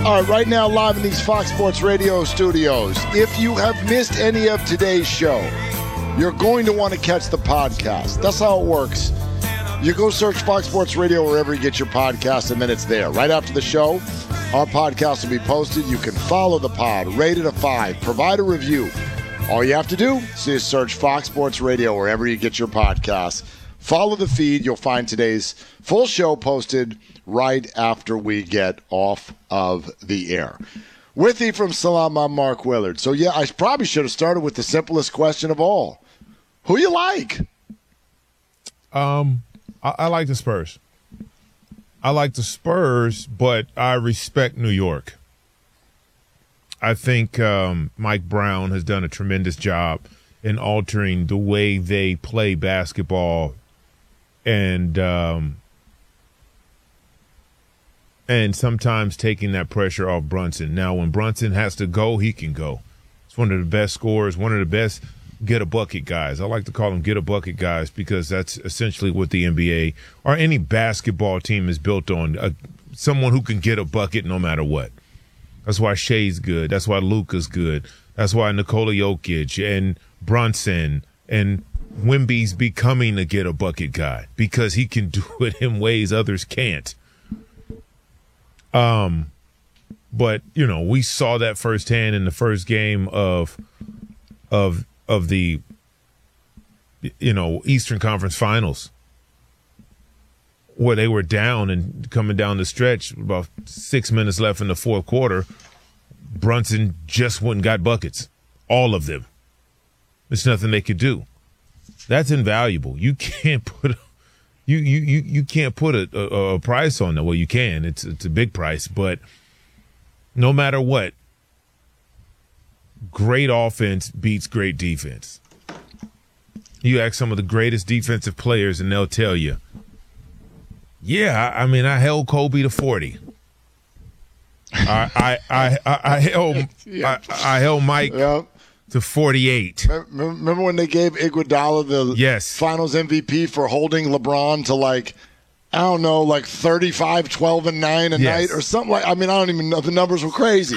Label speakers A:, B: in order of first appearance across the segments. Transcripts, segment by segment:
A: All right, right now, live in these Fox Sports Radio studios. If you have missed any of today's show, you're going to want to catch the podcast. That's how it works. You go search Fox Sports Radio wherever you get your podcast, and then it's there. Right after the show, our podcast will be posted. You can follow the pod, rate it a 5, provide a review. All you have to do is search Fox Sports Radio wherever you get your podcasts. Follow the feed. You'll find today's full show posted right after we get off of the air. With you from Salam, I'm Mark Willard. So, yeah, I probably should have started with the simplest question of all. Who you like?
B: I like the Spurs. I like the Spurs, but I respect New York. I think Mike Brown has done a tremendous job in altering the way they play basketball and sometimes taking that pressure off Brunson. Now, when Brunson has to go, he can go. He's one of the best scorers, one of the best get-a-bucket guys. I like to call them get-a-bucket guys because that's essentially what the NBA or any basketball team is built on, someone who can get a bucket no matter what. That's why Shea's good. That's why Luka's good. That's why Nikola Jokic and Brunson and Wemby's becoming a get-a-bucket guy because he can do it in ways others can't. But, you know, we saw that firsthand in the first game of the, you know, Eastern Conference Finals, where they were down and coming down the stretch, about 6 minutes left in the fourth quarter. Brunson just went and got buckets, all of them. There's nothing they could do. That's invaluable. You can't put you can't put a price on that. Well, you can. It's a big price, but no matter what, great offense beats great defense. You ask some of the greatest defensive players, and they'll tell you, yeah, I mean, I held Kobe to 40. I held Mike to 48.
A: Remember when they gave Iguodala the Finals MVP for holding LeBron to like 35, 12, and 9 a night or something like. I mean, I don't even know. The numbers were crazy.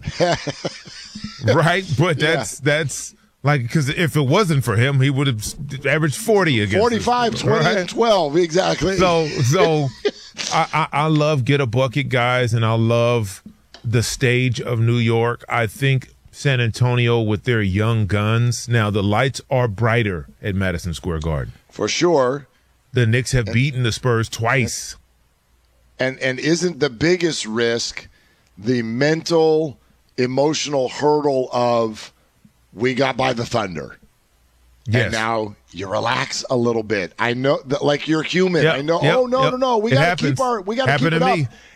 B: Right? But that's like, because if it wasn't for him, he would have averaged 40 against
A: 45, 20, and 12. Exactly.
B: So I love get-a-bucket guys, and I love the stage of New York. I think San Antonio with their young guns. Now, the lights are brighter at Madison Square Garden.
A: For sure.
B: The Knicks have beaten the Spurs twice.
A: And isn't the biggest risk the mental, emotional hurdle of we got by the Thunder?
B: Yes.
A: And now you relax a little bit. I know that, like, you're human. I know. No. We got to keep our. We got to keep it up.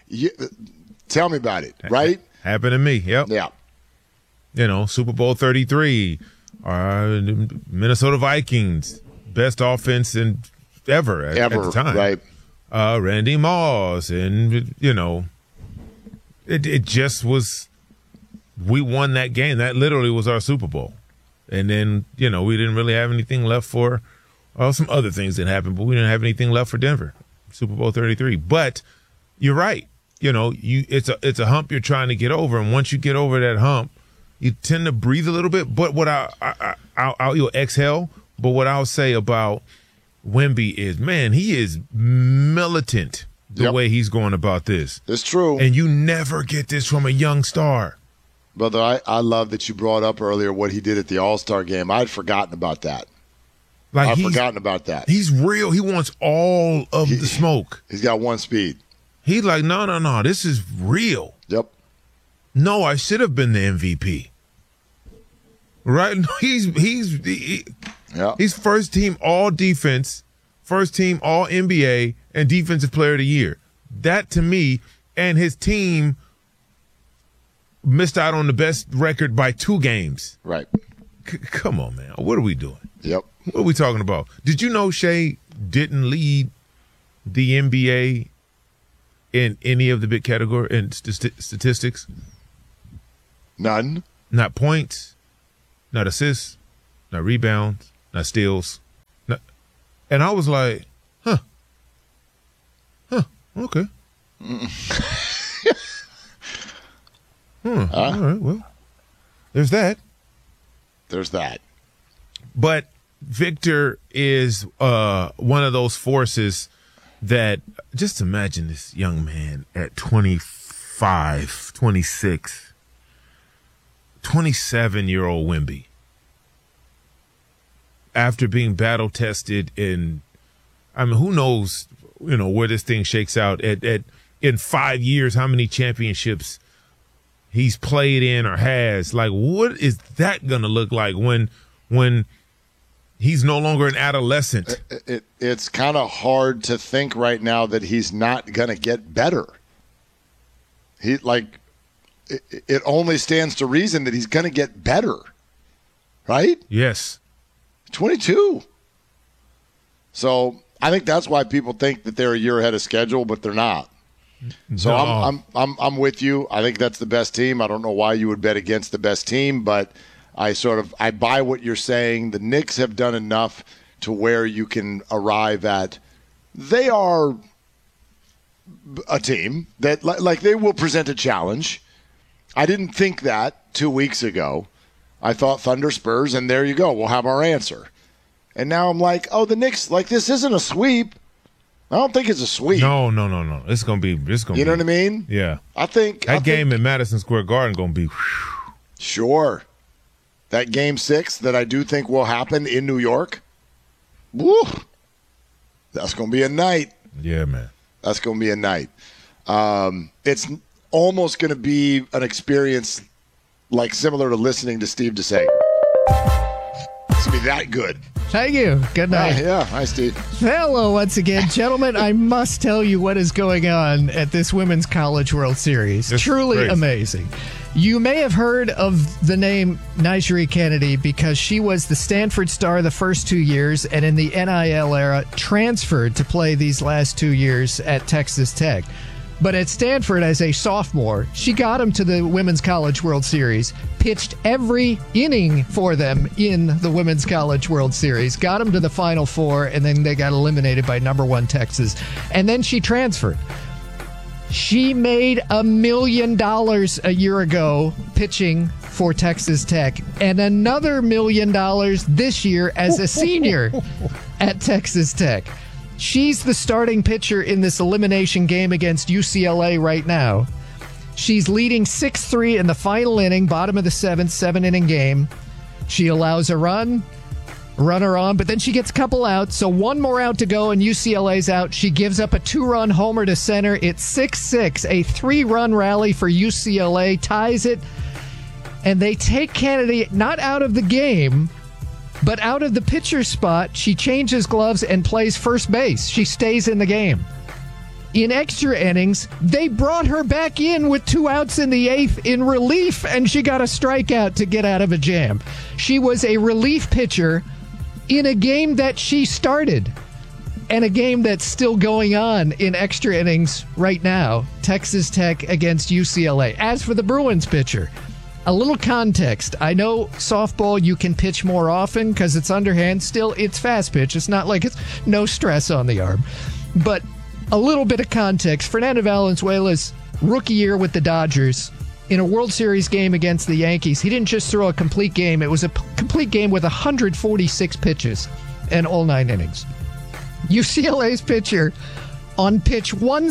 A: Tell me about it. Right?
B: Happened to me. Yep.
A: Yeah.
B: You know, Super Bowl 33, Minnesota Vikings, best offense ever at the time.
A: Right.
B: Randy Moss, and you know, it just was. We won that game. That literally was our Super Bowl. And then, you know, we didn't really have anything left for some other things that happened, but we didn't have anything left for Denver. Super Bowl 33. But you're right. You know, it's a hump you're trying to get over, and once you get over that hump, you tend to breathe a little bit. But what you'll exhale. But what I'll say about Wemby is, man, he is militant the way he's going about this.
A: It's true.
B: And you never get this from a young star.
A: Brother, I love that you brought up earlier what he did at the All-Star game. I'd forgotten about that. I've forgotten about that.
B: He's real. He wants all of the smoke.
A: He's got one speed.
B: He's like, no, this is real.
A: Yep.
B: No, I should have been the MVP. Right? He's first team all defense, first team all NBA, and defensive player of the year. That to me, and his team missed out on the best record by 2 games.
A: Right.
B: Come on, man. What are we doing?
A: Yep.
B: What are we talking about? Did you know Shea didn't lead the NBA in any of the big category and statistics?
A: None.
B: Not points, not assists, not rebounds, not steals. And I was like, okay. All right, well, there's that.
A: There's that.
B: But Victor is one of those forces that, just imagine this young man at 25, 26, 27-year-old Wemby. After being battle tested in, I mean, who knows, where this thing shakes out in 5 years, how many championships he's played in or has. Like, what is that going to look like when he's no longer an adolescent?
A: It's kind of hard to think right now that he's not going to get better. It only stands to reason that he's going to get better, right?
B: Yes.
A: 22. So I think that's why people think that they're a year ahead of schedule, but they're not. So no. I'm with you. I think that's the best team. I don't know why you would bet against the best team, but I buy what you're saying. The Knicks have done enough to where you can arrive at. They are a team that like they will present a challenge. I didn't think that 2 weeks ago. I thought Thunder Spurs, and there you go. We'll have our answer. And now I'm like, oh, the Knicks, like, this isn't a sweep. I don't think it's a sweep.
B: No. It's gonna be.
A: You know what I mean?
B: Yeah.
A: I think
B: in Madison Square Garden gonna be.
A: Sure. That Game 6 that I do think will happen in New York. Woo. That's gonna be a night.
B: Yeah, man.
A: That's gonna be a night. It's almost gonna be an experience like similar to listening to Steve DeSager. It's going to be that good.
C: Thank you. Good night.
A: Yeah. Hi, Steve.
C: Hello once again. Gentlemen, I must tell you what is going on at this Women's College World Series.
B: It's
C: truly
B: crazy.
C: Amazing. You may have heard of the name Nyjeri Kennedy because she was the Stanford star the first 2 years and in the NIL era transferred to play these last 2 years at Texas Tech. But at Stanford, as a sophomore, she got them to the Women's College World Series, pitched every inning for them in the Women's College World Series, got them to the Final Four, and then they got eliminated by number 1 Texas. And then she transferred. She made $1 million a year ago pitching for Texas Tech and another $1 million this year as a senior at Texas Tech. She's the starting pitcher in this elimination game against UCLA right now. She's leading 6-3 in the final inning, bottom of the 7th, 7-inning game. She allows a runner on, but then she gets a couple outs, so one more out to go and UCLA's out. She gives up a 2-run homer to center. It's 6-6, a 3-run rally for UCLA, ties it, and they take Kennedy not out of the game, but out of the pitcher's spot. She changes gloves and plays first base. She stays in the game. In extra innings, they brought her back in with 2 outs in the 8th in relief, and she got a strikeout to get out of a jam. She was a relief pitcher in a game that she started, and a game that's still going on in extra innings right now. Texas Tech against UCLA. As for the Bruins pitcher, a little context. I know softball you can pitch more often because it's underhand. Still, it's fast pitch. It's not like it's no stress on the arm. But a little bit of context. Fernando Valenzuela's rookie year with the Dodgers in a World Series game against the Yankees, he didn't just throw a complete game. It was a complete game with 146 pitches and all 9 innings. UCLA's pitcher on pitch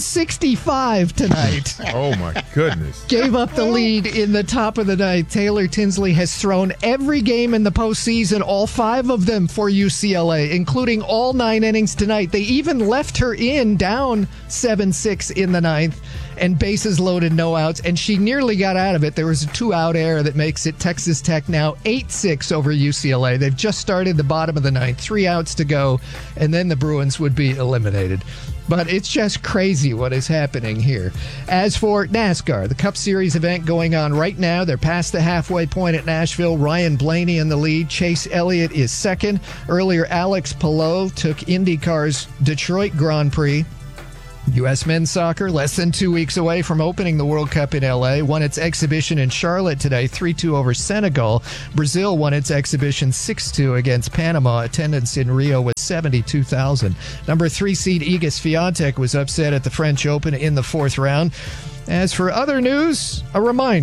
C: 165 tonight.
B: Oh, my goodness.
C: Gave up the lead in the top of the ninth. Taylor Tinsley has thrown every game in the postseason, all 5 of them for UCLA, including all 9 innings tonight. They even left her in down 7-6 in the ninth, and bases loaded, no outs, and she nearly got out of it. There was a 2-out error that makes it Texas Tech now 8-6 over UCLA. They've just started the bottom of the ninth, 3 outs to go, and then the Bruins would be eliminated. But it's just crazy what is happening here. As for NASCAR, the Cup Series event going on right now. They're past the halfway point at Nashville. Ryan Blaney in the lead. Chase Elliott is second. Earlier, Alex Palou took IndyCar's Detroit Grand Prix. U.S. men's soccer, less than 2 weeks away from opening the World Cup in L.A., won its exhibition in Charlotte today, 3-2 over Senegal. Brazil won its exhibition 6-2 against Panama. Attendance in Rio was 72,000. Number 3 seed Iga Swiatek was upset at the French Open in the 4th round. As for other news, a reminder.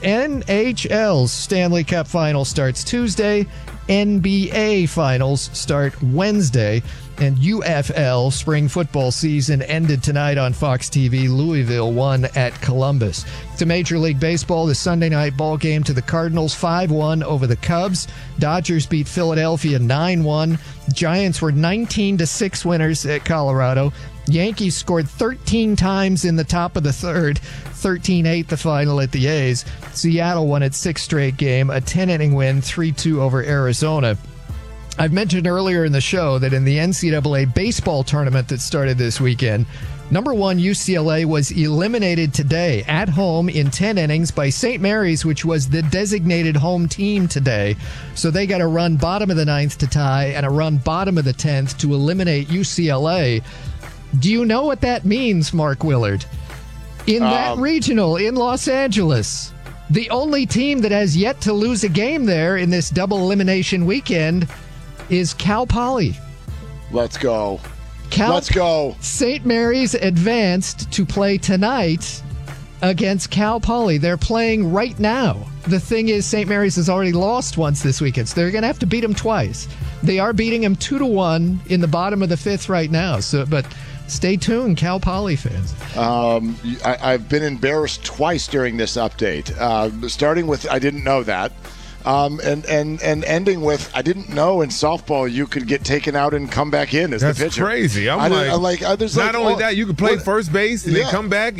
C: NHL's Stanley Cup Final starts Tuesday. NBA Finals start Wednesday. And UFL spring football season ended tonight on Fox TV. Louisville won at Columbus. To Major League Baseball, the Sunday night ball game to the Cardinals 5-1 over the Cubs. Dodgers beat Philadelphia 9-1. Giants were 19-6 winners at Colorado. Yankees scored 13 times in the top of the third. 13-8 the final at the A's. Seattle won its sixth straight game, a 10-inning win, 3-2 over Arizona. I've mentioned earlier in the show that in the NCAA baseball tournament that started this weekend, number 1 UCLA was eliminated today at home in 10 innings by St. Mary's, which was the designated home team today. So they got a run bottom of the 9th to tie and a run bottom of the 10th to eliminate UCLA. Do you know what that means, Mark Willard? In that regional in Los Angeles, the only team that has yet to lose a game there in this double elimination weekend is Cal Poly.
A: Let's go. Let's go.
C: St. Mary's advanced to play tonight against Cal Poly. They're playing right now. The thing is, St. Mary's has already lost once this weekend, so they're going to have to beat them twice. They are beating them 2-1 in the bottom of the 5th right now. But stay tuned, Cal Poly fans.
A: I've been embarrassed twice during this update. Starting with, I didn't know that. And ending with, I didn't know in softball you could get taken out and come back in as the pitcher.
B: That's crazy. There's not only that, you could play first base and then come back.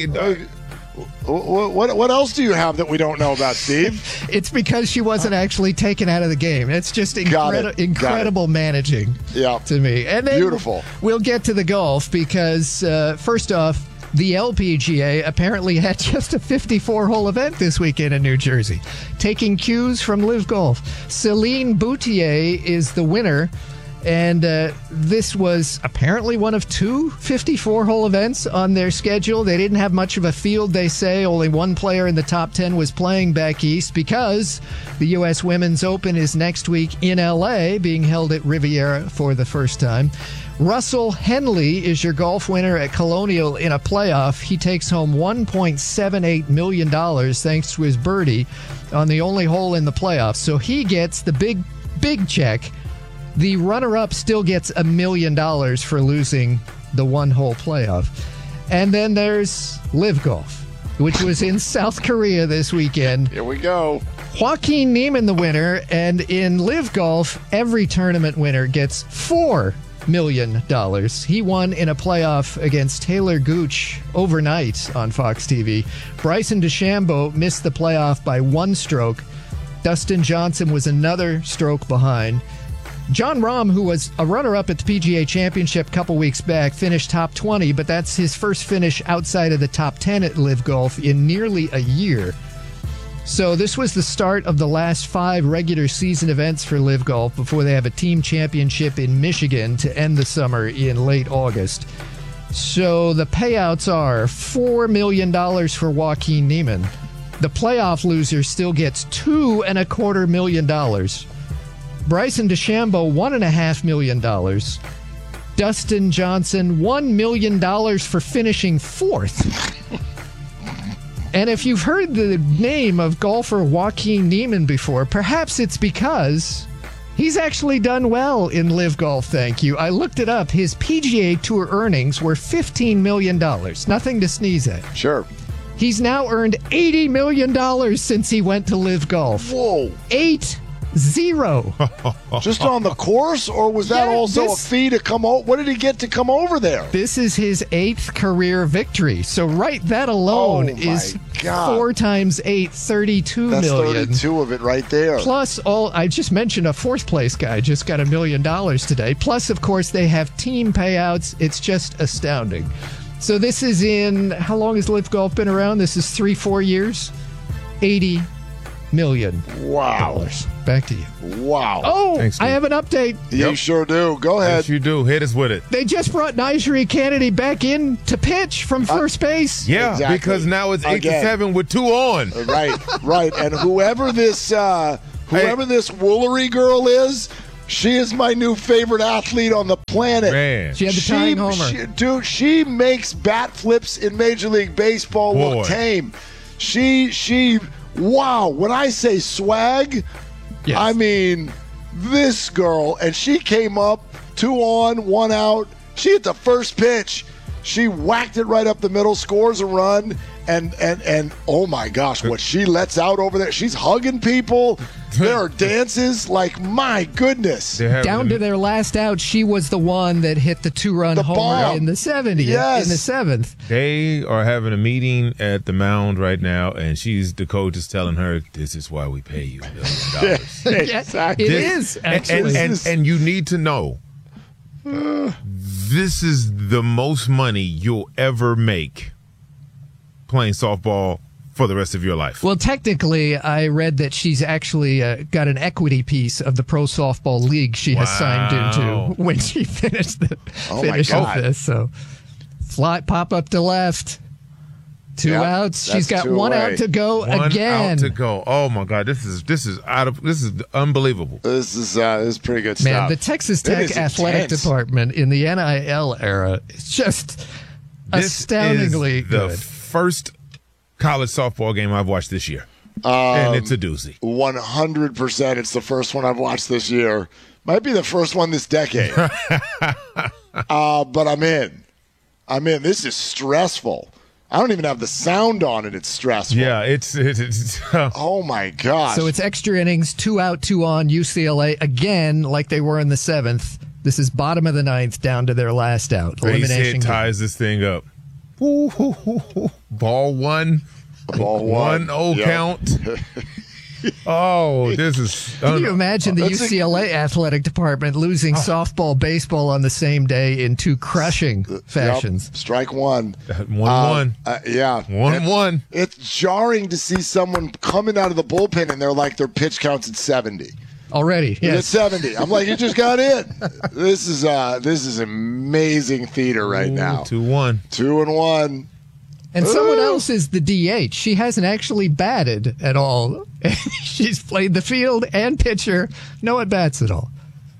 A: What else do you have that we don't know about, Steve?
C: It's because she wasn't actually taken out of the game. It's just incredible managing to me. And then
A: beautiful.
C: We'll get to the golf because, first off, the LPGA apparently had just a 54-hole event this weekend in New Jersey, taking cues from Live Golf. Celine Boutier is the winner, and this was apparently one of 2 54-hole events on their schedule. They didn't have much of a field, they say. Only one player in the top 10 was playing back east because the U.S. Women's Open is next week in L.A., being held at Riviera for the first time. Russell Henley is your golf winner at Colonial in a playoff. He takes home $1.78 million thanks to his birdie on the only hole in the playoffs. So he gets the big check. The runner-up still gets $1 million for losing the one-hole playoff. And then there's Live Golf, which was in South Korea this weekend.
A: Here we go.
C: Joaquin Niemann the winner, and in Live Golf, every tournament winner gets $4 million. He won in a playoff against Taylor Gooch overnight on Fox TV. Bryson DeChambeau missed the playoff by 1 stroke. Dustin Johnson was another stroke behind. Jon Rahm, who was a runner-up at the PGA Championship a couple weeks back, finished top 20, but that's his first finish outside of the top 10 at Live Golf in nearly a year. So this was the start of the last 5 regular season events for Live Golf before they have a team championship in Michigan to end the summer in late August. So the payouts are $4 million for Joaquin Niemann. The playoff loser still gets $2.25 million. Bryson DeChambeau, $1.5 million. Dustin Johnson, $1 million for finishing 4th. And if you've heard the name of golfer Joaquin Niemann before, perhaps it's because he's actually done well in Live Golf, thank you. I looked it up. His PGA Tour earnings were $15 million. Nothing to sneeze at.
A: Sure.
C: He's now earned $80 million since he went to Live Golf.
A: Whoa.
C: 8-0.
A: Just on the course, or was that also a fee to come over? What did he get to come over there?
C: This is his 8th career victory. So that alone is 4 times 8, $32 million.
A: That's 32 of it right there.
C: Plus, I just mentioned a 4th place guy just got $1 million today. Plus, of course, they have team payouts. It's just astounding. So this is how long has Live Golf been around? This is 3-4 years. $80 million.
A: Wow.
C: Back to you.
A: Wow.
C: Oh, thanks, I have an update.
A: You sure do. Go ahead.
B: Yes, you do. Hit us with it.
C: They just brought Nyjeri Kennedy back in to pitch from first base.
B: Yeah,
A: exactly.
B: Because now it's 8-7 with 2 on.
A: Right. And whoever this Woolery girl is, she is my new favorite athlete on the planet.
B: Man.
C: She had the tying homer.
A: She makes bat flips in Major League Baseball look tame. Wow. When I say swag,
C: Yes.
A: I mean this girl, and she came up 2 on, 1 out. She hit the first pitch. She whacked it right up the middle, scores a run, and oh my gosh, what she lets out over there. She's hugging people. There are dances. Like, my goodness.
C: Down to their last out, she was the one that hit the 2-run homer
A: bomb.
C: in the 70th,
A: Yes.
C: in the 7th.
B: They are having a meeting at the mound right now, and the coach is telling her, "This is why we pay you $1 million."
A: Exactly.
C: It is, actually.
B: And you need to know, this is the most money you'll ever make playing softball for the rest of your life.
C: Well, technically, I read that she's actually got an equity piece of the Pro Softball League she has signed into when she finished
A: God.
C: this. So, pop up to left. 2
A: Yep,
C: outs. She's
A: that's
C: got
A: 2
C: 1
A: away.
C: out to go
B: One
C: again.
B: out to go. Oh my God, this is unbelievable.
A: This is pretty good
C: Man,
A: stuff.
C: the Texas
A: It
C: Tech
A: is
C: athletic
A: intense.
C: department in the NIL era is just astoundingly
B: This is the
C: good.
B: first college softball game I've watched this year, and it's a doozy.
A: 100%. It's the first one I've watched this year. Might be the first one this decade. But I'm in. This is stressful. I don't even have the sound on it. It's stressful.
B: Yeah, it's
A: Oh, my gosh.
C: So it's extra innings, 2 out, 2 on, UCLA again, like they were in the 7th. This is bottom of the 9th, down to their last out.
B: base
C: Elimination
B: hit
C: game.
B: ties this thing up. Ball one.
A: Ball one.
B: 1-0
A: Yep.
B: count. Oh, this is.
C: Can you imagine the
A: That's a-
C: UCLA athletic department losing softball, baseball on the same day in 2 crushing fashions?
A: Yep. Strike one.
B: 1-1.
A: Yeah.
B: 1-1.
A: It's jarring to see someone coming out of the bullpen and they're like their pitch counts at 70.
C: Already,
A: It's
C: yes.
A: 70. I'm like, you just got in. This is amazing theater right now.
B: 2-1.
A: 2-1.
C: And someone else is the DH. She hasn't actually batted at all. She's played the field and pitcher. No at-bats at all.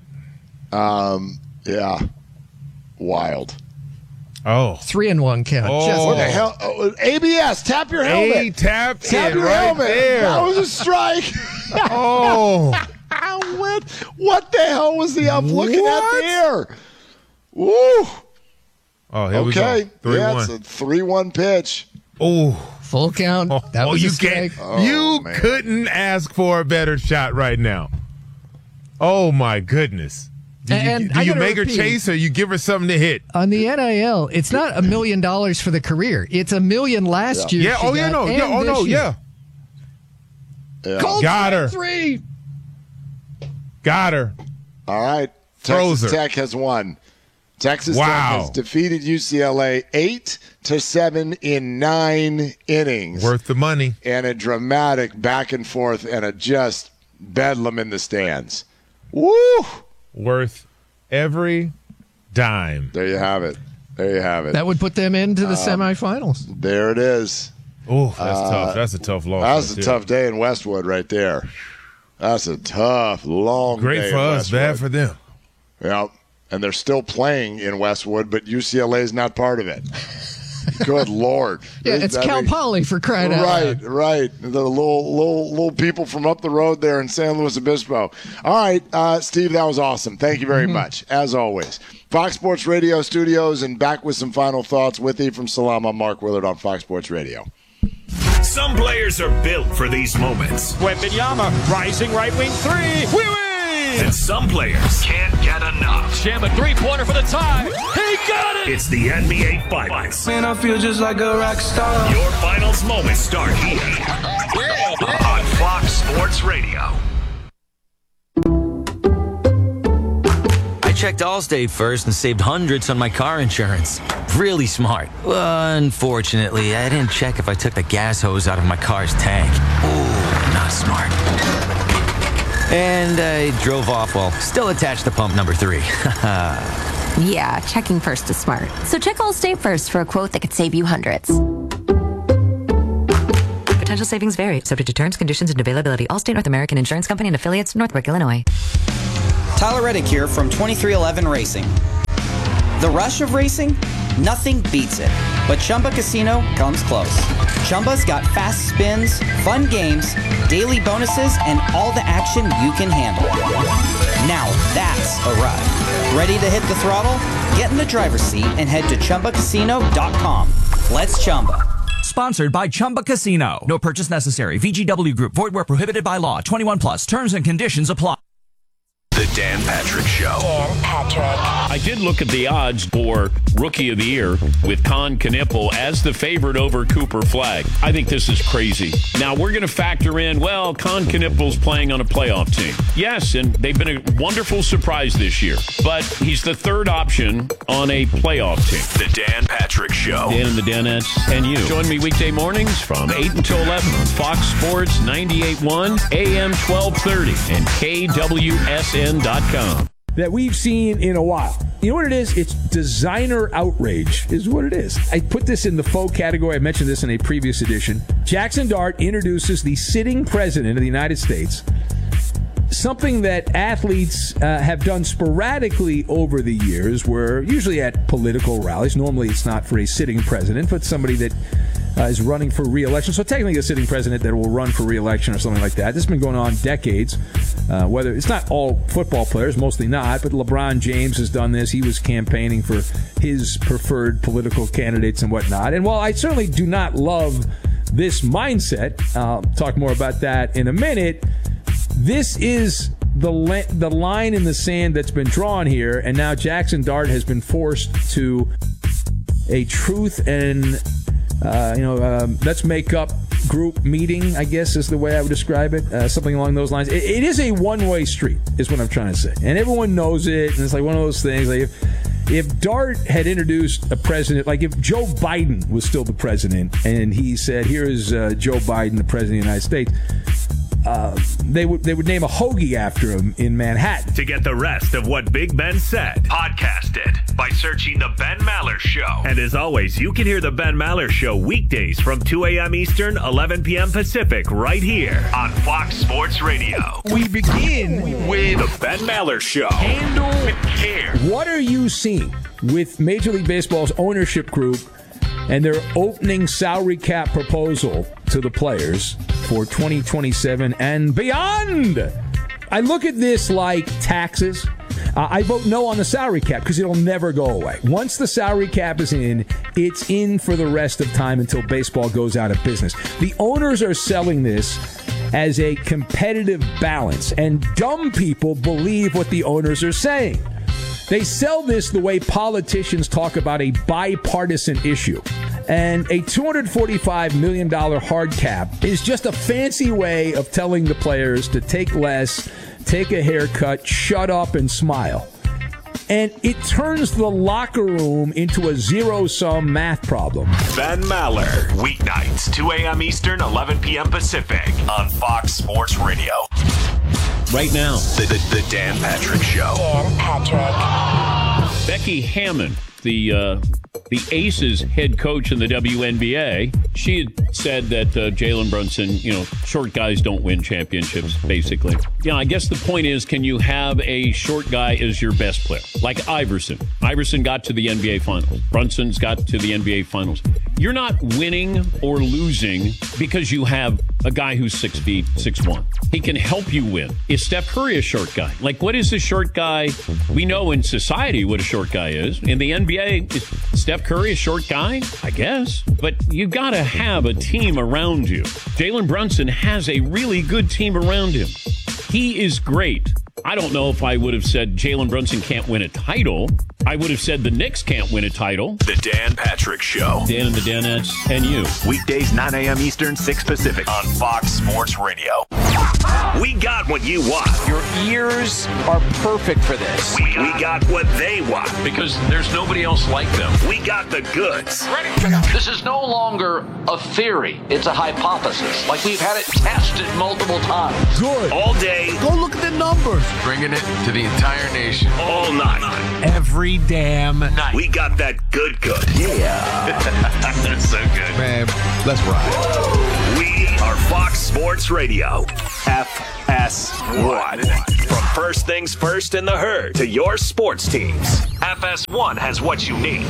A: Yeah. Wild.
B: Oh.
C: 3-1 count.
B: Oh.
C: Just
A: What the hell? Oh, ABS, tap your helmet.
B: Tap
A: Tap
B: in
A: your
B: right
A: helmet.
B: there.
A: That was a strike.
B: Oh.
A: What the hell was the I'm looking at
B: What?
A: there? Woo.
B: Oh, here
A: Okay.
B: we go.
A: Yeah, it's a 3-1 pitch.
B: Oh.
C: full count. That was
B: you
C: a strike.
B: can't. You
A: man.
B: couldn't ask for a better shot right now. Oh my goodness. Do
C: And
B: you
C: I gotta
B: make her
C: repeat.
B: chase or you give her something to hit?
C: On the NIL, it's not $1 million for the career. It's $1 million last year.
B: Yeah.
C: she
B: Oh yeah.
C: got,
B: No.
C: and
B: Yeah. Oh
C: this
B: no.
C: year.
B: Yeah.
C: Cold
B: Got her.
C: 3.
B: Got her.
A: All right.
B: Froze
A: Texas
B: her.
A: Tech has won. Texas
B: Wow.
A: Tech has defeated UCLA 8-7 in 9 innings.
B: Worth the money.
A: And a dramatic back and forth and a just bedlam in the stands. Woo!
B: Worth every dime.
A: There you have it. There you have it.
C: That would put them into the semifinals.
A: There it is.
B: Oh, that's tough. That's a tough loss.
A: That was
B: right
A: a
B: there.
A: tough day in Westwood right there. That's a tough, long day
B: Great for
A: in
B: us, bad
A: Westwood.
B: for them.
A: Yeah, and they're still playing in Westwood, but UCLA is not part of it. Good Lord.
C: Yeah, it's Cal Poly for crying out loud.
A: Right. The little people from up the road there in San Luis Obispo. All right, Steve, that was awesome. Thank you very much, as always. Fox Sports Radio studios, and back with some final thoughts with Ephraim Salam. I'm Mark Willard on Fox Sports Radio.
D: Some players are built for these moments.
E: Wembanyama, rising right wing 3. We win!
D: And some players can't get enough.
E: Sham a three-pointer for the tie. He got it!
D: It's the NBA Finals.
F: Man, I feel just like a rock star.
D: Your finals moments start here on Fox Sports Radio.
G: I checked Allstate first and saved hundreds on my car insurance. Really smart. Unfortunately, I didn't check if I took the gas hose out of my car's tank. Ooh, not smart. And I drove off while still attached to pump number 3.
H: Yeah, checking first is smart. So check Allstate first for a quote that could save you hundreds.
I: Potential savings vary, subject to terms, conditions, and availability. Allstate North American Insurance Company and affiliates, Northbrook, Illinois.
J: Tyler Reddick here from 2311 Racing. The rush of racing? Nothing beats it. But Chumba Casino comes close. Chumba's got fast spins, fun games, daily bonuses, and all the action you can handle. Now that's a ride. Ready to hit the throttle? Get in the driver's seat and head to ChumbaCasino.com. Let's Chumba.
K: Sponsored by Chumba Casino. No purchase necessary. VGW Group. Void where prohibited by law. 21 plus. Terms and conditions apply.
D: The Dan Patrick Show.
H: Dan Patrick.
E: I did look at the odds for Rookie of the Year with Con Knippel as the favorite over Cooper Flagg. I think this is crazy. Now, we're going to factor in, well, Con Knippel's playing on a playoff team. Yes, and they've been a wonderful surprise this year. But he's the third option on a playoff team.
D: The Dan Patrick Show.
E: Dan and the Danettes and you. Join me weekday mornings from 8 until 11 on Fox Sports 98.1, AM 1230, and KWSN.com.
L: That we've seen in a while. You know what it is? It's designer outrage is what it is. I put this in the faux category. I mentioned this in a previous edition. Jackson Dart introduces the sitting president of the United States, something that athletes have done sporadically over the years, where usually at political rallies. Normally it's not for a sitting president, but somebody that is running for re-election. So technically a sitting president that will run for re-election or something like that. This has been going on decades. Whether it's not all football players, mostly not, but LeBron James has done this. He was campaigning for his preferred political candidates and whatnot. And while I certainly do not love this mindset, I'll talk more about that in a minute, this is the line in the sand that's been drawn here, and now Jackson Dart has been forced to a truth and let's make up group meeting, I guess is the way I would describe it. Something along those lines. It is a one-way street, is what I'm trying to say. And everyone knows it, and it's like one of those things. Like if Dart had introduced a president, like if Joe Biden was still the president, and he said, here is Joe Biden, the president of the United States, they would name a hoagie after him in Manhattan.
D: To get the rest of what Big Ben said, podcast it by searching The Ben Maller Show. And as always, you can hear The Ben Maller Show weekdays from 2 a.m. Eastern, 11 p.m. Pacific, right here on Fox Sports Radio.
L: We begin with
D: The Ben Maller Show. Handle with care.
L: What are you seeing with Major League Baseball's ownership group and their opening salary cap proposal to the players for 2027 and beyond? I look at this like taxes. I vote no on the salary cap because it'll never go away. Once the salary cap is in, it's in for the rest of time until baseball goes out of business. The owners are selling this as a competitive balance, and dumb people believe what the owners are saying. They sell this the way politicians talk about a bipartisan issue. And a $245 million hard cap is just a fancy way of telling the players to take less, take a haircut, shut up, and smile. And it turns the locker room into a zero-sum math problem.
D: Ben Maller, weeknights, 2 a.m. Eastern, 11 p.m. Pacific, on Fox Sports Radio.
E: Right now,
D: The Dan Patrick Show.
H: Dan Patrick.
E: Becky Hammon, the Aces head coach in the WNBA, she had said that Jalen Brunson, short guys don't win championships, basically. I guess the point is, can you have a short guy as your best player? Like Iverson. Iverson got to the NBA Finals. Brunson's got to the NBA Finals. You're not winning or losing because you have a guy who's 6 feet, 6'1". He can help you win. Is Steph Curry a short guy? Like, what is a short guy? We know in society what a short guy is. In the NBA, is Steph Curry a short guy? I guess. But you got to have a team around you. Jalen Brunson has a really good team around him. He is great. I don't know if I would have said Jalen Brunson can't win a title. I would have said the Knicks can't win a title.
D: The Dan Patrick Show.
E: Dan and the Danettes and you.
D: Weekdays, 9 a.m. Eastern, 6 Pacific, on Fox Sports Radio. We got what you want.
M: Your ears are perfect for this.
D: We got what they want.
E: Because there's nobody else like them.
D: We got the goods.
M: Ready? This is no longer a theory. It's a hypothesis. Like we've had it tested multiple times.
L: Good.
D: All day.
L: Go look at the numbers.
N: Bringing it to the entire nation.
D: All night.
N: Every damn night.
D: We got that good. Yeah. That's so good.
N: Man, let's ride.
D: We are Fox Sports Radio. FS1. From first things first in the herd to your sports teams. FS1 has what you need.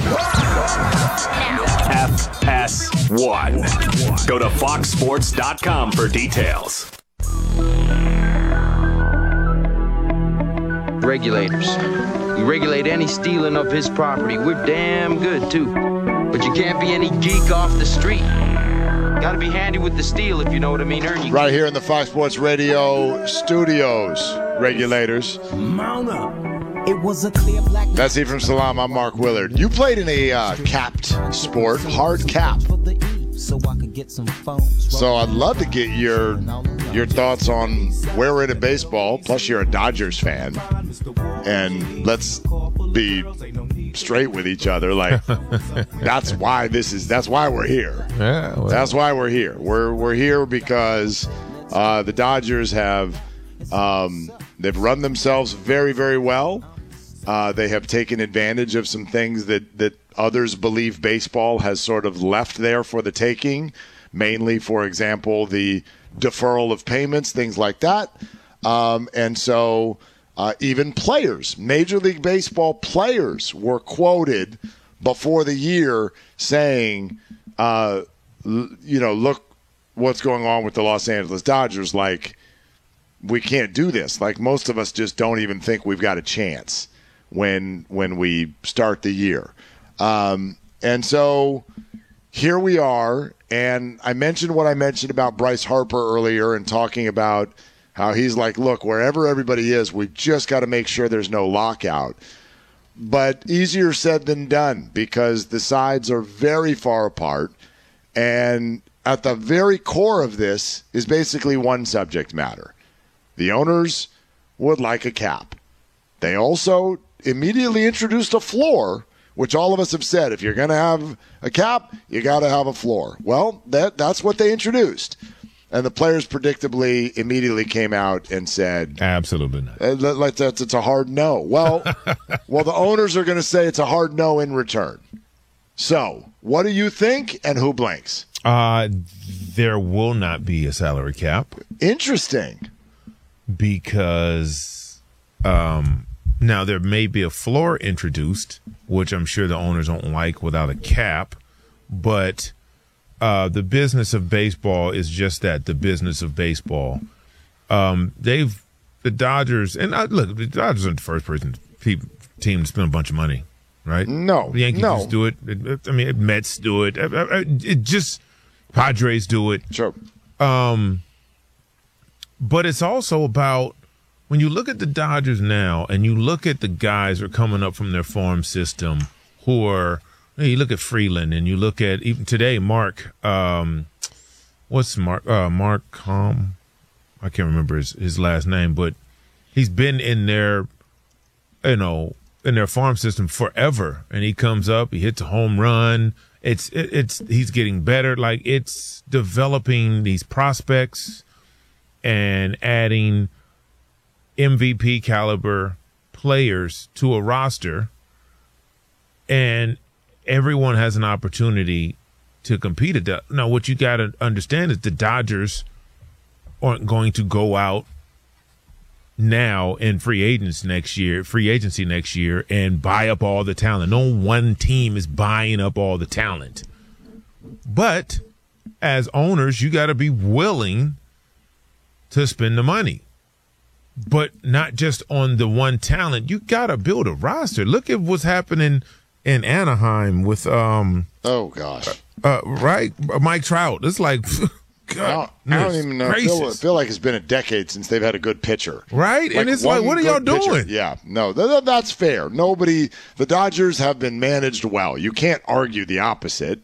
D: FS1. Go to foxsports.com for details.
O: Regulators. We regulate any stealing of his property. We're damn good, too. But you can't be any geek off the street. Gotta be handy with the steel, if you know what I mean, Ernie.
A: Right here in the Fox Sports Radio studios, regulators.
P: Mount up. It was a clear black.
A: That's it from Salam. I'm Mark Willard. You played in a capped sport, hard cap.
P: So I could get some phones.
A: So I'd love to get your thoughts on where we're at in baseball. Plus, you're a Dodgers fan, and let's be straight with each other. Like that's why we're here.
B: Yeah, well.
A: That's why we're here. We're here because the Dodgers have they've run themselves very, very well. They have taken advantage of some things that others believe baseball has sort of left there for the taking, mainly, for example, the deferral of payments, things like that. And so even players, Major League Baseball players were quoted before the year saying, look what's going on with the Los Angeles Dodgers. Like, we can't do this. Like, most of us just don't even think we've got a chance when we start the year. And so here we are, and I mentioned what I mentioned about Bryce Harper earlier and talking about how he's like, look, wherever everybody is, we've just got to make sure there's no lockout. But easier said than done because the sides are very far apart, and at the very core of this is basically one subject matter. The owners would like a cap. They also immediately introduced a floor, which all of us have said, if you're going to have a cap, you got to have a floor. Well, that's what they introduced. And the players predictably immediately came out and said,
B: absolutely not.
A: It's a hard no. Well, the owners are going to say it's a hard no in return. So what do you think, and who blinks?
B: There will not be a salary cap.
A: Interesting.
B: Because now there may be a floor introduced, which I'm sure the owners don't like without a cap, but the business of baseball is just that, the business of baseball. The Dodgers, and look, the Dodgers aren't the first team to spend a bunch of money, right?
A: No.
B: The Yankees just do it. Mets do it. It just, Padres do it.
A: Sure.
B: But it's also about, when you look at the Dodgers now and you look at the guys who are coming up from their farm system who are, you look at Freeland and you look at, even today, Mark, Mark Calm? I can't remember his last name, but he's been in their, in their farm system forever. And he comes up, he hits a home run. He's getting better. Like, it's developing these prospects and adding MVP caliber players to a roster, and everyone has an opportunity to compete at that. Now, what you got to understand is the Dodgers aren't going to go out now in free agency next year and buy up all the talent. No one team is buying up all the talent. But as owners, you got to be willing to spend the money, but not just on the one talent. You got to build a roster. Look at what's happening in Anaheim with right, Mike Trout. It's like, God,
A: I don't even know. I feel like it's been a decade since they've had a good pitcher,
B: right? And it's like, what are y'all doing?
A: Pitcher. Yeah, no, that's fair. The Dodgers have been managed well. You can't argue the opposite.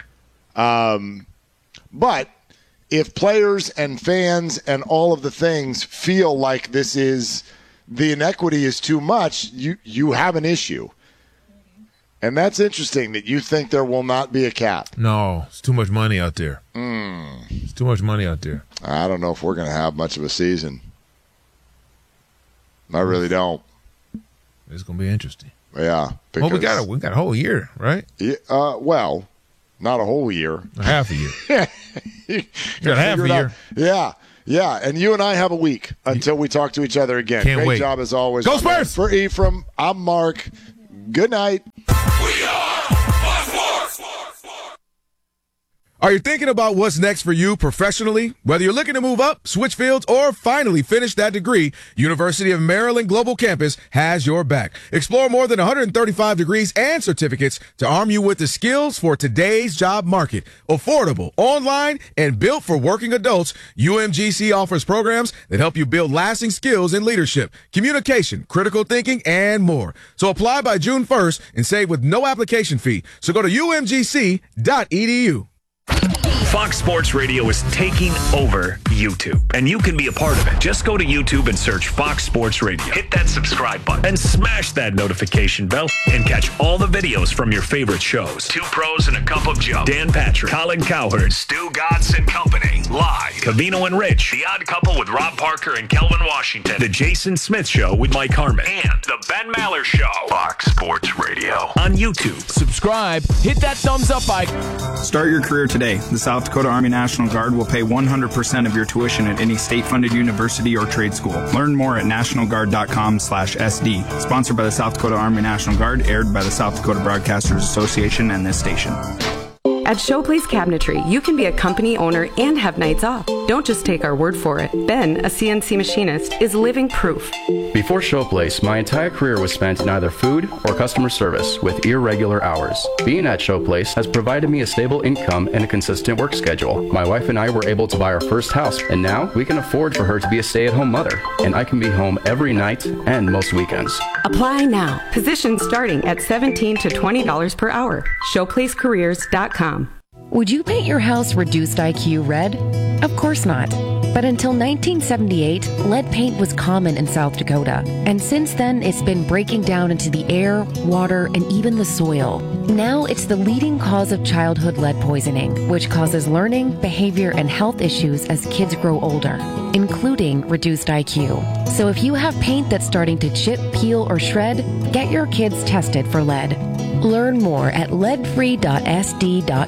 A: But if players and fans and all of the things feel like the inequity is too much, you have an issue. And that's interesting that you think there will not be a cap.
B: No, it's too much money out there. It's too much money out there.
A: I don't know if we're going to have much of a season. I really don't.
B: It's going to be interesting.
A: Yeah.
B: Well, we got a whole year, right?
A: Yeah, well, not a whole year.
B: A half a year. You got half a year.
A: Yeah. Yeah, and you and I have a week until we talk to each other again.
B: Can't
A: Great
B: wait.
A: job as always.
B: Go Spurs!
A: For Ephraim, I'm Mark. Good night.
Q: Are you thinking about what's next for you professionally? Whether you're looking to move up, switch fields, or finally finish that degree, University of Maryland Global Campus has your back. Explore more than 135 degrees and certificates to arm you with the skills for today's job market. Affordable, online, and built for working adults, UMGC offers programs that help you build lasting skills in leadership, communication, critical thinking, and more. So apply by June 1st and save with no application fee. So go to umgc.edu.
D: Fox Sports Radio is taking over YouTube, and you can be a part of it. Just go to YouTube and search Fox Sports Radio. Hit that subscribe button and smash that notification bell and catch all the videos from your favorite shows. Two Pros and a Cup of Joe, Dan Patrick, Colin Cowherd, Stu Godson and Company, live, Cavino and Rich, The Odd Couple with Rob Parker and Kelvin Washington, The Jason Smith Show with Mike Harmon, and The Ben Maller Show. Fox Sports Radio on YouTube.
R: Subscribe, hit that thumbs up icon.
S: Start your career today. The South Dakota Army National Guard will pay 100% of your tuition at any state-funded university or trade school. Learn more at nationalguard.com/SD. Sponsored by the South Dakota Army National Guard, aired by the South Dakota Broadcasters Association and this station.
T: At Showplace Cabinetry, you can be a company owner and have nights off. Don't just take our word for it. Ben, a CNC machinist, is living proof.
U: Before Showplace, my entire career was spent in either food or customer service with irregular hours. Being at Showplace has provided me a stable income and a consistent work schedule. My wife and I were able to buy our first house, and now we can afford for her to be a stay-at-home mother, and I can be home every night and most weekends.
T: Apply now. Positions starting at $17 to $20 per hour. ShowplaceCareers.com.
V: Would you paint your house reduced IQ red? Of course not. But until 1978, lead paint was common in South Dakota. And since then, it's been breaking down into the air, water, and even the soil. Now it's the leading cause of childhood lead poisoning, which causes learning, behavior, and health issues as kids grow older, including reduced IQ. So if you have paint that's starting to chip, peel, or shred, get your kids tested for lead. Learn more at leadfree.sd.gov.